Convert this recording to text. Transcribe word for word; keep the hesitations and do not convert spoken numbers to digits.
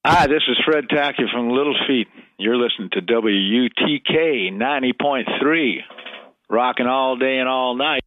Hi, this is Fred Tackey from Little Feat. You're listening to W U T K ninety point three, rocking all day and all night.